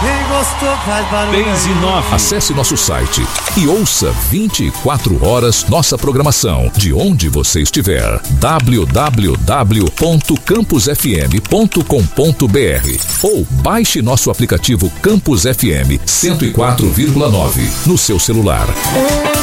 Quem gostou faz barulho. Benze 9. Acesse nosso site e ouça 24 horas nossa programação de onde você estiver. www.campusfm.com.br ou baixe nosso aplicativo Campus FM 104,9 no seu celular.